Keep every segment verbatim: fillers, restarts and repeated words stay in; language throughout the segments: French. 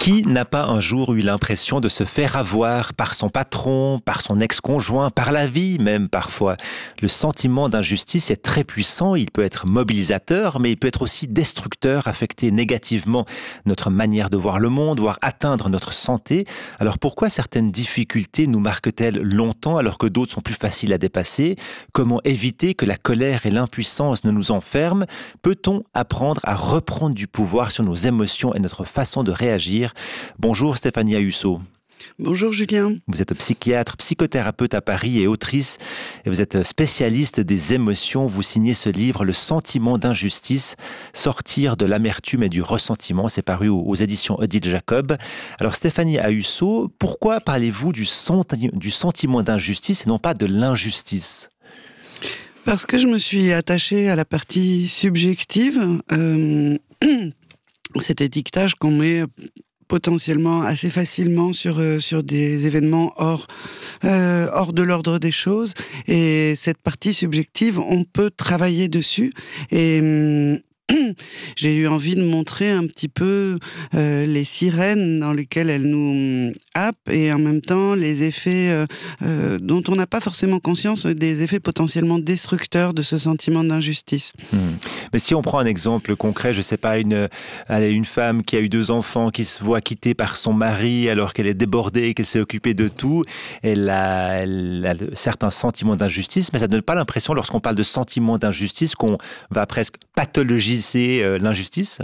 Qui n'a pas un jour eu l'impression de se faire avoir par son patron, par son ex-conjoint, par la vie même parfois? Le sentiment d'injustice est très puissant, il peut être mobilisateur, mais il peut être aussi destructeur, affecter négativement notre manière de voir le monde, voire atteindre notre santé. Alors pourquoi certaines difficultés nous marquent-elles longtemps alors que d'autres sont plus faciles à dépasser? Comment éviter que la colère et l'impuissance ne nous enferment? Peut-on apprendre à reprendre du pouvoir sur nos émotions et notre façon de réagir? Bonjour Stéphanie Ahussot. Bonjour Julien. Vous êtes psychiatre, psychothérapeute à Paris et autrice. Et vous êtes spécialiste des émotions. Vous signez ce livre, Le sentiment d'injustice, sortir de l'amertume et du ressentiment. C'est paru aux éditions Odile Jacob. Alors Stéphanie Ahussot, pourquoi parlez-vous du, senti- du sentiment d'injustice et non pas de l'injustice ? Parce que je me suis attachée à la partie subjective, euh, cet étiquetage qu'on met potentiellement assez facilement sur euh, sur des événements hors euh, hors de l'ordre des choses, et cette partie subjective, on peut travailler dessus, et hum, j'ai eu envie de montrer un petit peu euh, les sirènes dans lesquelles elles nous happent, et en même temps les effets euh, euh, dont on n'a pas forcément conscience, des effets potentiellement destructeurs de ce sentiment d'injustice. Hmm. Mais si on prend un exemple concret, je sais pas, une, allez, une femme qui a eu deux enfants, qui se voit quittée par son mari alors qu'elle est débordée, qu'elle s'est occupée de tout, elle a, elle a certains sentiments d'injustice, mais ça ne donne pas l'impression, lorsqu'on parle de sentiments d'injustice, qu'on va presque pathologiser c'est euh, l'injustice?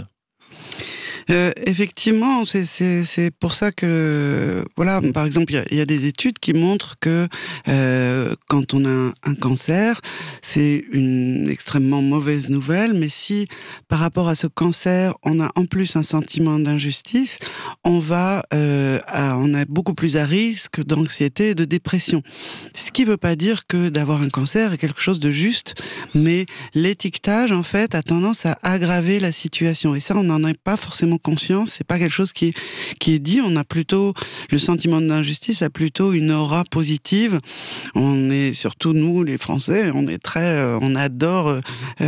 Euh, effectivement, c'est, c'est, c'est pour ça que, voilà, par exemple, il y, y a des études qui montrent que euh, quand on a un, un cancer, c'est une extrêmement mauvaise nouvelle, mais si par rapport à ce cancer, on a en plus un sentiment d'injustice, on va, euh, à, on est beaucoup plus à risque d'anxiété et de dépression. Ce qui ne veut pas dire que d'avoir un cancer est quelque chose de juste, mais l'étiquetage, en fait, a tendance à aggraver la situation, et ça, on n'en est pas forcément conscience, c'est pas quelque chose qui est, qui est dit. On a plutôt, le sentiment d'injustice a plutôt une aura positive. On est, surtout nous, les Français, on est très, euh, on adore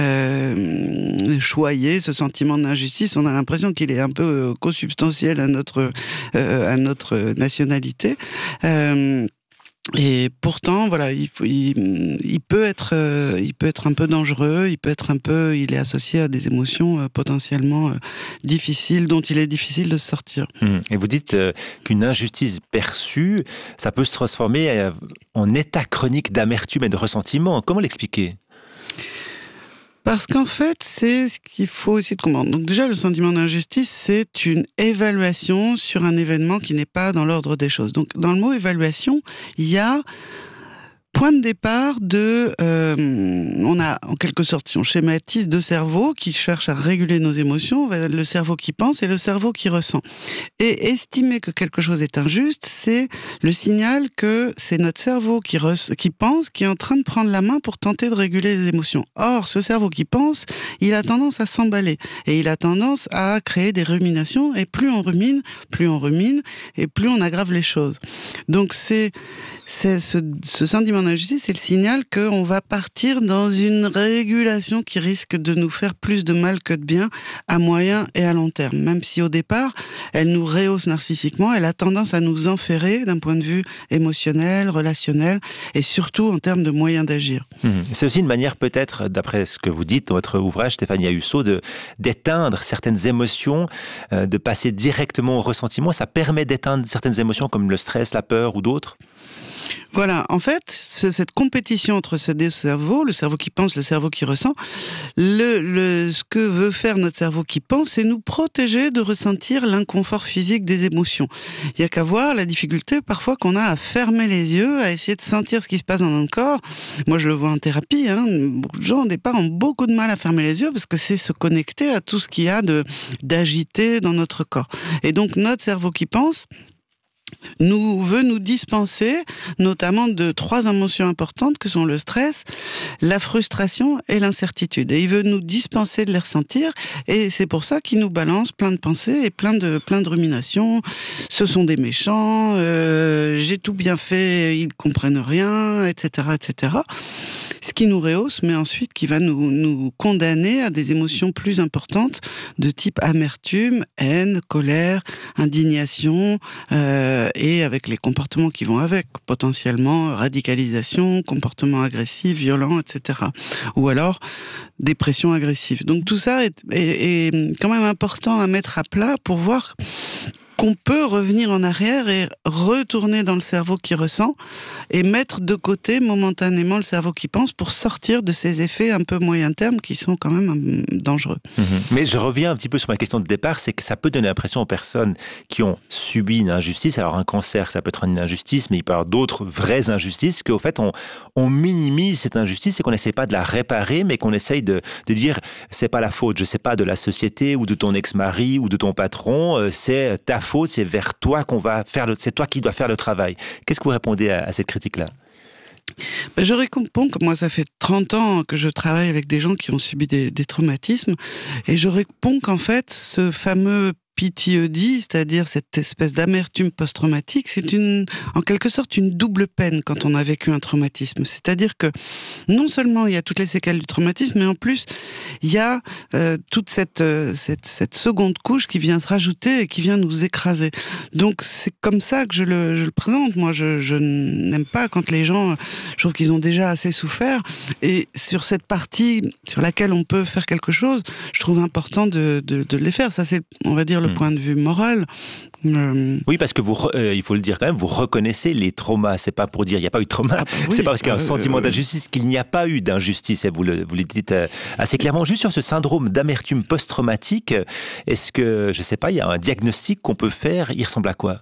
euh, choyer ce sentiment d'injustice. On a l'impression qu'il est un peu euh, consubstantiel à notre, euh, à notre nationalité. Euh, Et pourtant, voilà, il, faut, il, il peut être, euh, il peut être un peu dangereux. Il peut être un peu, il est associé à des émotions euh, potentiellement euh, difficiles, dont il est difficile de se sortir. Mmh. Et vous dites euh, qu'une injustice perçue, ça peut se transformer euh, en état chronique d'amertume et de ressentiment. Comment l'expliquer ? Parce qu'en fait, c'est ce qu'il faut essayer de comprendre. Donc déjà, le sentiment d'injustice, c'est une évaluation sur un événement qui n'est pas dans l'ordre des choses. Donc dans le mot évaluation, il y a point de départ de... Euh, on a en quelque sorte, si on schématise, deux cerveaux qui cherchent à réguler nos émotions, le cerveau qui pense et le cerveau qui ressent. Et estimer que quelque chose est injuste, c'est le signal que c'est notre cerveau qui, re- qui pense, qui est en train de prendre la main pour tenter de réguler les émotions. Or, ce cerveau qui pense, il a tendance à s'emballer, et il a tendance à créer des ruminations, et plus on rumine, plus on rumine, et plus on aggrave les choses. Donc c'est, c'est ce, ce sentiment d'injustice, c'est le signal qu'on va partir dans une régulation qui risque de nous faire plus de mal que de bien à moyen et à long terme. Même si au départ, elle nous rehausse narcissiquement, elle a tendance à nous enferrer d'un point de vue émotionnel, relationnel, et surtout en termes de moyens d'agir. Mmh. C'est aussi une manière peut-être, d'après ce que vous dites dans votre ouvrage, Stéphanie Ahussot, de, d'éteindre certaines émotions, euh, de passer directement au ressentiment. Ça permet d'éteindre certaines émotions comme le stress, la peur ou d'autres? Voilà, en fait, ce, cette compétition entre ces deux cerveaux, le cerveau qui pense, le cerveau qui ressent, le, le, ce que veut faire notre cerveau qui pense, c'est nous protéger de ressentir l'inconfort physique des émotions. Il n'y a qu'à voir la difficulté parfois qu'on a à fermer les yeux, à essayer de sentir ce qui se passe dans notre corps. Moi, je le vois en thérapie, hein, beaucoup de gens au départ ont beaucoup de mal à fermer les yeux parce que c'est se connecter à tout ce qu'il y a de, d'agité dans notre corps. Et donc, notre cerveau qui pense nous veut nous dispenser notamment de trois émotions importantes que sont le stress, la frustration et l'incertitude. Et il veut nous dispenser de les ressentir, et c'est pour ça qu'il nous balance plein de pensées et plein de, plein de ruminations. Ce sont des méchants, euh, j'ai tout bien fait, ils comprennent rien, et cetera, et cetera. ce qui nous rehausse, mais ensuite qui va nous, nous condamner à des émotions plus importantes de type amertume, haine, colère, indignation, euh, et avec les comportements qui vont avec, potentiellement radicalisation, comportement agressif, violent, et cetera. Ou alors dépression agressive. Donc tout ça est, est, est quand même important à mettre à plat pour voir qu'on peut revenir en arrière et retourner dans le cerveau qui ressent et mettre de côté momentanément le cerveau qui pense pour sortir de ces effets un peu moyen terme qui sont quand même dangereux. Mmh. Mais je reviens un petit peu sur ma question de départ, c'est que ça peut donner l'impression aux personnes qui ont subi une injustice, alors un cancer ça peut être une injustice, mais il peut y avoir d'autres vraies injustices, qu'au fait on, on minimise cette injustice et qu'on n'essaie pas de la réparer, mais qu'on essaye de, de dire c'est pas la faute, je sais pas, de la société ou de ton ex-mari ou de ton patron, c'est ta faute, c'est vers toi qu'on va faire le, c'est toi qui dois faire le travail. Qu'est-ce que vous répondez à, à cette critique-là? Ben, je réponds que moi, ça fait trente ans que je travaille avec des gens qui ont subi des, des traumatismes, et je réponds qu'en fait, ce fameux P T S D, c'est-à-dire cette espèce d'amertume post-traumatique, c'est une, en quelque sorte une double peine quand on a vécu un traumatisme. C'est-à-dire que non seulement il y a toutes les séquelles du traumatisme, mais en plus il y a euh, toute cette, euh, cette cette seconde couche qui vient se rajouter et qui vient nous écraser. Donc c'est comme ça que je le, je le présente. Moi, je, je n'aime pas quand les gens, je trouve qu'ils ont déjà assez souffert. Et sur cette partie sur laquelle on peut faire quelque chose, je trouve important de, de, de les faire. Ça, c'est, on va dire, le point de vue moral. Euh... Oui, parce que vous, euh, il faut le dire quand même, vous reconnaissez les traumas. C'est pas pour dire il n'y a pas eu de trauma. Ah bah oui, c'est pas parce qu'il y a un euh, sentiment d'injustice qu'il n'y a pas eu d'injustice. Et vous le, vous le dites euh, assez clairement. Juste sur ce syndrome d'amertume post-traumatique, est-ce que, je sais pas, il y a un diagnostic qu'on peut faire? Il ressemble à quoi?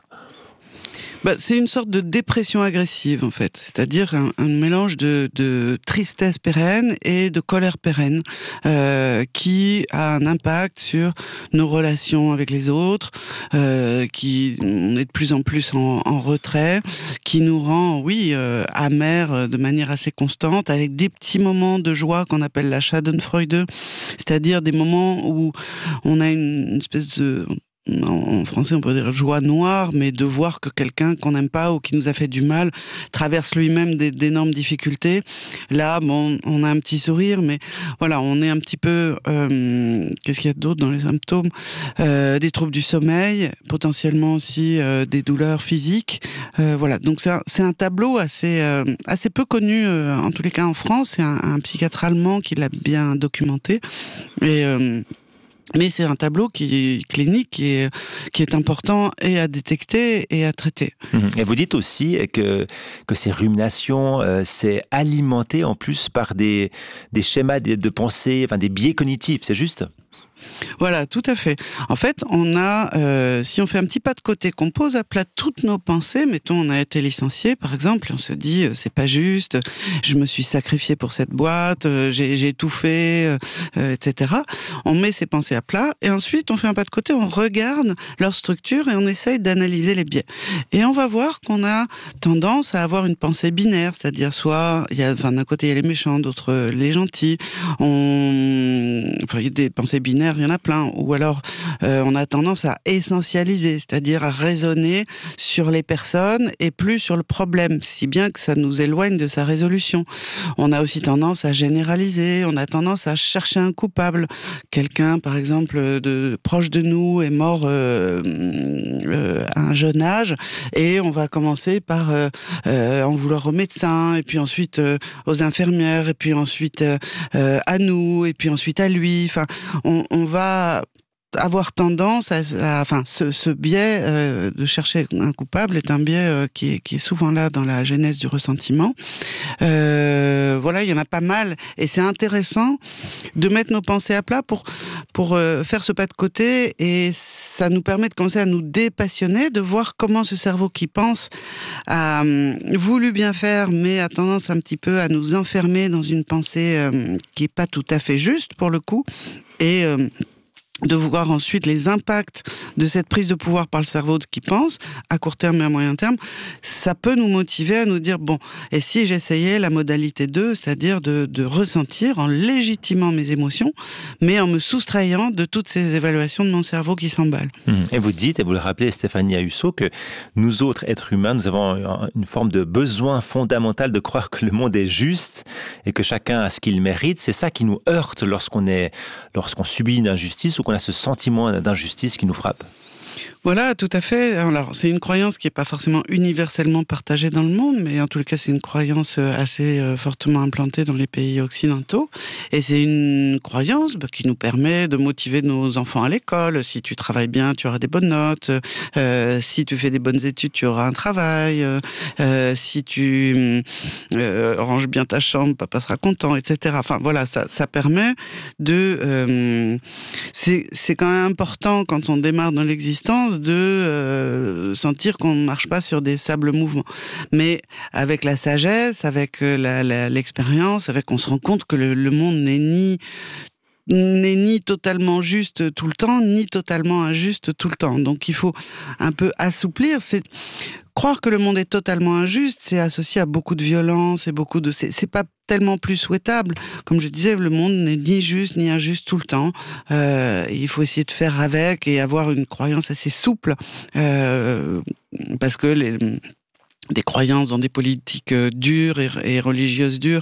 Bah, c'est une sorte de dépression agressive, en fait. C'est-à-dire un, un mélange de, de tristesse pérenne et de colère pérenne, euh, qui a un impact sur nos relations avec les autres, euh, qui, on est de plus en plus en, en retrait, qui nous rend, oui, euh, amers de manière assez constante, avec des petits moments de joie qu'on appelle la Schadenfreude, c'est-à-dire des moments où on a une, une espèce de... en français on pourrait dire joie noire, mais de voir que quelqu'un qu'on n'aime pas ou qui nous a fait du mal traverse lui-même des, d'énormes difficultés. Là, bon, on a un petit sourire, mais voilà, on est un petit peu... Euh, qu'est-ce qu'il y a d'autre dans les symptômes? euh, Des troubles du sommeil, potentiellement aussi euh, des douleurs physiques. Euh, voilà, donc c'est un, c'est un tableau assez, euh, assez peu connu, euh, en tous les cas en France. C'est un, un psychiatre allemand qui l'a bien documenté. Et... Euh, Mais c'est un tableau qui est clinique, qui est, qui est important et à détecter et à traiter. Et vous dites aussi que, que ces ruminations, euh, c'est alimenté en plus par des, des schémas de, de pensée, enfin des biais cognitifs, c'est juste ? Voilà, tout à fait. En fait, on a, euh, si on fait un petit pas de côté, qu'on pose à plat toutes nos pensées, mettons, on a été licencié, par exemple, et on se dit, euh, c'est pas juste, je me suis sacrifié pour cette boîte, euh, j'ai, j'ai tout fait, euh, et cetera. On met ces pensées à plat, et ensuite, on fait un pas de côté, on regarde leur structure, et on essaye d'analyser les biais. Et on va voir qu'on a tendance à avoir une pensée binaire, c'est-à-dire soit, il y a, enfin, d'un côté, il y a les méchants, d'autres, les gentils. On, enfin, il y a des pensées binaires, il y en a plein. Ou alors, euh, on a tendance à essentialiser, c'est-à-dire à raisonner sur les personnes et plus sur le problème, si bien que ça nous éloigne de sa résolution. On a aussi tendance à généraliser, on a tendance à chercher un coupable. Quelqu'un, par exemple, de, proche de nous est mort euh, euh, à un jeune âge, et on va commencer par euh, euh, en vouloir au médecin, et puis ensuite euh, aux infirmières, et puis ensuite euh, euh, à nous, et puis ensuite à lui. Enfin, on, on va avoir tendance à, à enfin, ce, ce biais euh, de chercher un coupable est un biais euh, qui, est, qui est souvent là dans la genèse du ressentiment. Euh, voilà, il y en a pas mal, et c'est intéressant de mettre nos pensées à plat pour pour euh, faire ce pas de côté, et ça nous permet de commencer à nous dépassionner, de voir comment ce cerveau qui pense a euh, voulu bien faire, mais a tendance un petit peu à nous enfermer dans une pensée euh, qui est pas tout à fait juste pour le coup, et euh, de voir ensuite les impacts de cette prise de pouvoir par le cerveau qui pense, à court terme et à moyen terme, ça peut nous motiver à nous dire, bon, et si j'essayais la modalité deux, c'est-à-dire de, de ressentir en légitimant mes émotions, mais en me soustrayant de toutes ces évaluations de mon cerveau qui s'emballent. Et vous dites, et vous le rappelez, Stéphanie Ayuso, que nous autres êtres humains, nous avons une forme de besoin fondamental de croire que le monde est juste et que chacun a ce qu'il mérite. C'est ça qui nous heurte lorsqu'on est, lorsqu'on subit une injustice ou qu'on a ce sentiment d'injustice qui nous frappe. Voilà, tout à fait. Alors, c'est une croyance qui n'est pas forcément universellement partagée dans le monde, mais en tout cas, c'est une croyance assez euh, fortement implantée dans les pays occidentaux. Et c'est une croyance bah, qui nous permet de motiver nos enfants à l'école. Si tu travailles bien, tu auras des bonnes notes. Euh, si tu fais des bonnes études, tu auras un travail. Euh, si tu euh, ranges bien ta chambre, papa sera content, et cetera. Enfin, voilà, ça, ça permet de... Euh, c'est, c'est quand même important, quand on démarre dans l'existence, de euh, sentir qu'on ne marche pas sur des sables mouvants. Mais avec la sagesse, avec la, la, l'expérience, avec on se rend compte que le, le monde n'est ni n'est ni totalement juste tout le temps, ni totalement injuste tout le temps. Donc il faut un peu assouplir. C'est croire que le monde est totalement injuste, c'est associé à beaucoup de violence et beaucoup de. C'est, c'est pas tellement plus souhaitable. Comme je disais, le monde n'est ni juste ni injuste tout le temps. Euh, il faut essayer de faire avec et avoir une croyance assez souple, euh, parce que les des croyances dans des politiques euh, dures et, et religieuses dures.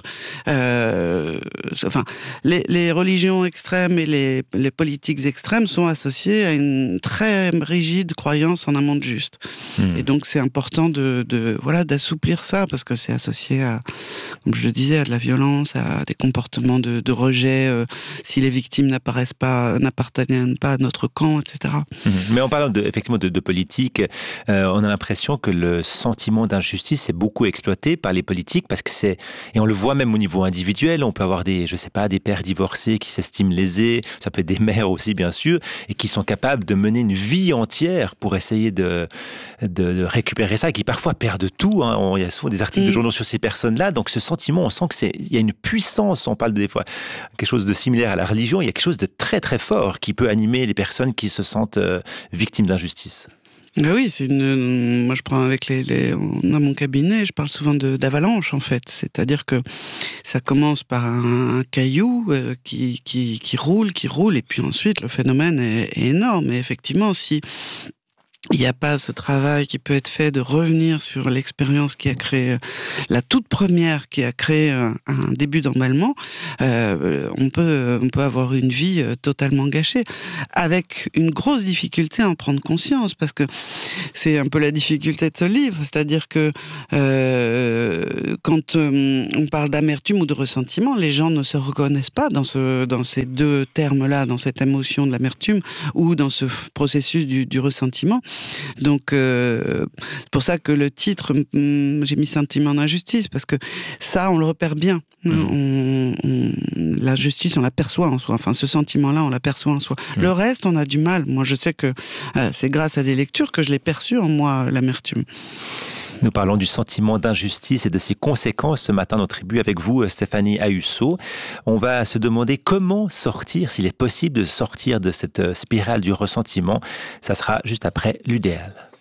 Euh, enfin, les, les religions extrêmes et les, les politiques extrêmes sont associées à une très rigide croyance en un monde juste. Mmh. Et donc, c'est important de, de voilà d'assouplir ça parce que c'est associé à, comme je le disais, à de la violence, à des comportements de, de rejet euh, si les victimes n'apparaissent pas, n'appartiennent pas à notre camp, et cetera. Mmh. Mais en parlant de, effectivement de, de politique, euh, on a l'impression que le sentiment d'injustice est beaucoup exploité par les politiques parce que c'est, et on le voit même au niveau individuel, on peut avoir des, je sais pas, des pères divorcés qui s'estiment lésés, ça peut être des mères aussi bien sûr, et qui sont capables de mener une vie entière pour essayer de, de, de récupérer ça, et qui parfois perdent tout, hein. On, il y a souvent des articles mmh. de journaux sur ces personnes-là, donc ce sentiment, on sent que c'est, il y a une puissance, on parle des fois quelque chose de similaire à la religion, il y a quelque chose de très très fort qui peut animer les personnes qui se sentent euh, victimes d'injustice. Ah oui, c'est une. Moi, je prends avec les, les. On a mon cabinet, je parle souvent de d'avalanche en fait. C'est-à-dire que ça commence par un, un caillou euh, qui qui qui roule, qui roule, et puis ensuite le phénomène est, est énorme. Et effectivement, si il n'y a pas ce travail qui peut être fait de revenir sur l'expérience qui a créé, la toute première qui a créé un, un début d'emballement, euh, on peut, on peut avoir une vie totalement gâchée, avec une grosse difficulté à en prendre conscience, parce que c'est un peu la difficulté de ce livre, c'est-à-dire que euh, quand euh, on parle d'amertume ou de ressentiment, les gens ne se reconnaissent pas dans, ce, dans ces deux termes-là, dans cette émotion de l'amertume ou dans ce processus du, du ressentiment. Donc, euh, c'est pour ça que le titre, hum, j'ai mis sentiment d'injustice, parce que ça, on le repère bien. Mmh. On, on, la justice, on l'aperçoit en soi. Enfin, ce sentiment-là, on l'aperçoit en soi. Mmh. Le reste, on a du mal. Moi, je sais que euh, c'est grâce à des lectures que je l'ai perçu en moi, l'amertume. Nous parlons du sentiment d'injustice et de ses conséquences ce matin dans Tribu avec vous, Stéphanie Ayuso. On va se demander comment sortir, s'il est possible de sortir de cette spirale du ressentiment. Ça sera juste après l'Udéal.